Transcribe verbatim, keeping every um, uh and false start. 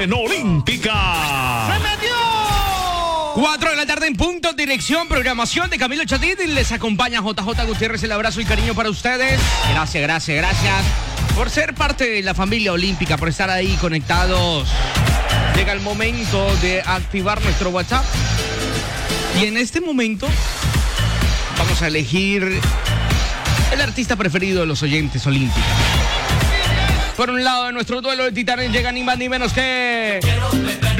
En Olímpica. ¡Se metió! Cuatro de la tarde en punto, dirección, programación de Camilo Chatín. Les acompaña J J Gutiérrez, el abrazo y cariño para ustedes. Gracias, gracias, gracias por ser parte de la familia olímpica, por estar ahí conectados. Llega el momento de activar nuestro WhatsApp. Y en este momento vamos a elegir el artista preferido de los oyentes olímpicos. Por un lado, de nuestro duelo de titanes llega ni más ni menos que